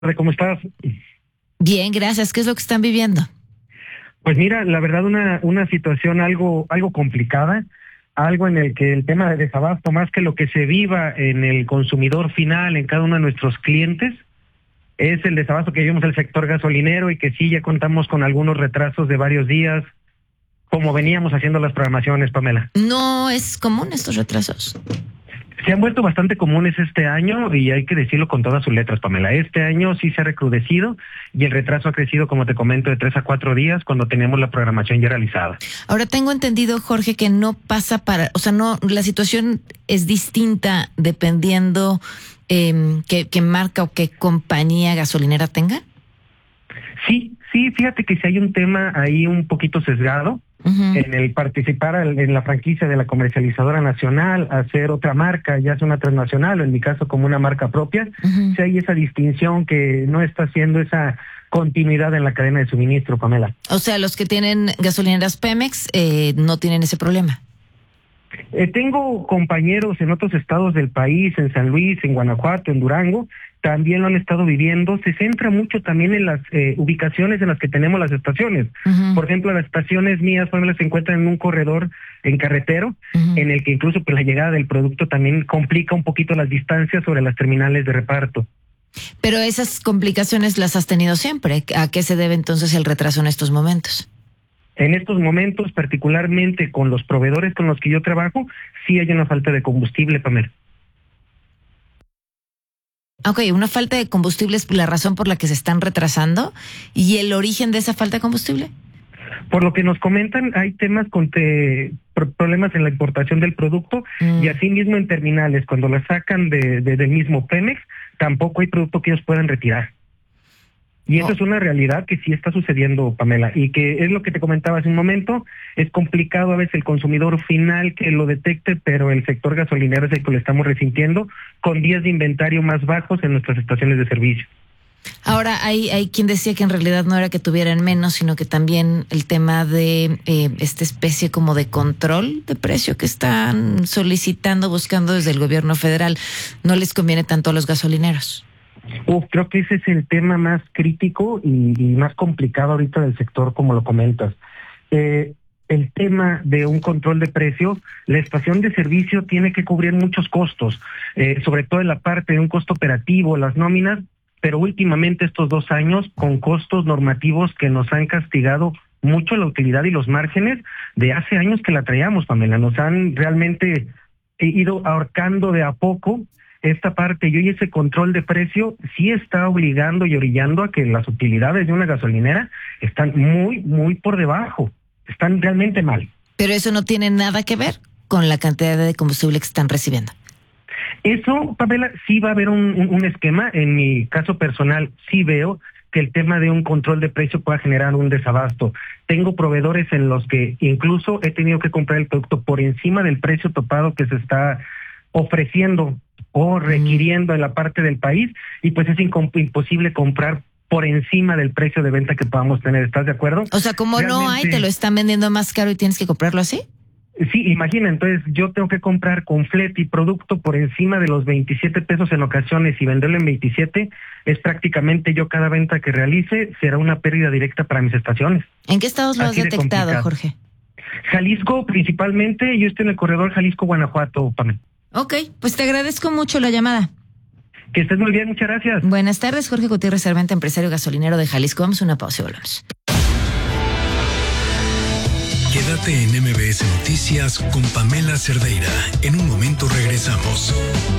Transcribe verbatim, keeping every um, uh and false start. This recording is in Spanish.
¿Cómo estás? Bien, gracias. ¿Qué es lo que están viviendo? Pues mira, la verdad una una situación algo algo complicada, algo en el que el tema de desabasto, más que lo que se viva en el consumidor final, en cada uno de nuestros clientes, es el desabasto que vivimos en el sector gasolinero y que sí ya contamos con algunos retrasos de varios días, como veníamos haciendo las programaciones, Pamela. ¿No es común estos retrasos? Se han vuelto bastante comunes este año y hay que decirlo con todas sus letras, Pamela. Este año sí se ha recrudecido y el retraso ha crecido, como te comento, de tres a cuatro días cuando tenemos la programación ya realizada. Ahora tengo entendido, Jorge, que no pasa para, o sea, no, la situación es distinta dependiendo eh, qué, qué marca o qué compañía gasolinera tenga. Sí, sí, fíjate que si hay un tema ahí un poquito sesgado. Uh-huh. En el participar en la franquicia de la comercializadora nacional, hacer otra marca, ya sea una transnacional o en mi caso como una marca propia, uh-huh. Si hay esa distinción que no está haciendo esa continuidad en la cadena de suministro, Pamela. O sea, los que tienen gasolineras Pemex eh, no tienen ese problema. Eh, tengo compañeros en otros estados del país, en San Luis, en Guanajuato, en Durango, también lo han estado viviendo. Se centra mucho también en las eh, ubicaciones en las que tenemos las estaciones. Uh-huh. Por ejemplo, las estaciones mías, por ejemplo, se encuentran en un corredor en carretero, uh-huh. En el que incluso pues, la llegada del producto también complica un poquito las distancias sobre las terminales de reparto. Pero esas complicaciones las has tenido siempre. ¿A qué se debe entonces el retraso en estos momentos? En estos momentos, particularmente con los proveedores con los que yo trabajo, sí hay una falta de combustible, Pamela. Ok, una falta de combustible es la razón por la que se están retrasando. ¿Y el origen de esa falta de combustible? Por lo que nos comentan, hay temas con te, problemas en la importación del producto mm. y asimismo en terminales. Cuando la sacan de, de, del mismo Pemex, tampoco hay producto que ellos puedan retirar. Y eso oh. es una realidad que sí está sucediendo, Pamela, y que es lo que te comentaba hace un momento. Es complicado a veces el consumidor final que lo detecte, pero el sector gasolinero es el que lo estamos resintiendo con días de inventario más bajos en nuestras estaciones de servicio. Ahora, hay, hay quien decía que en realidad no era que tuvieran menos, sino que también el tema de eh, esta especie como de control de precio que están solicitando, buscando desde el gobierno federal, no les conviene tanto a los gasolineros. Uf, creo que ese es el tema más crítico y, y más complicado ahorita del sector, como lo comentas. Eh, el tema de un control de precios, la estación de servicio tiene que cubrir muchos costos, eh, sobre todo en la parte de un costo operativo, las nóminas, pero últimamente estos dos años con costos normativos que nos han castigado mucho la utilidad y los márgenes de hace años que la traíamos, Pamela. Nos han realmente ido ahorcando de a poco esta parte, y hoy ese control de precio sí está obligando y orillando a que las utilidades de una gasolinera están muy, muy por debajo, están realmente mal. Pero eso no tiene nada que ver con la cantidad de combustible que están recibiendo. Eso, Pamela, sí va a haber un, un, un esquema. En mi caso personal sí veo que el tema de un control de precio pueda generar un desabasto. Tengo proveedores en los que incluso he tenido que comprar el producto por encima del precio topado que se está ofreciendo o requiriendo en la parte del país, y pues es incom- imposible comprar por encima del precio de venta que podamos tener. ¿Estás de acuerdo? O sea, como Realmente, no hay, te lo están vendiendo más caro y tienes que comprarlo así. Sí, imagina, entonces yo tengo que comprar con flete y producto por encima de los veintisiete pesos en ocasiones y venderlo en veintisiete, es prácticamente yo cada venta que realice será una pérdida directa para mis estaciones. ¿En qué estados lo has Así detectado, Jorge? Jalisco principalmente, yo estoy en el corredor Jalisco-Guanajuato, Pamela. Ok, pues te agradezco mucho la llamada. Que estés muy bien, muchas gracias. Buenas tardes, Jorge Gutiérrez Sarmiento, empresario gasolinero de Jalisco. Vamos a una pausa y volvemos. Quédate en M B S Noticias con Pamela Cerdeira. En un momento regresamos.